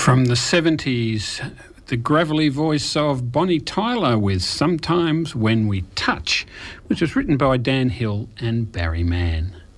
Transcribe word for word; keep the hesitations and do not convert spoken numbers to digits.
From the seventies, the gravelly voice of Bonnie Tyler with Sometimes When We Touch, which was written by Dan Hill and Barry Mann.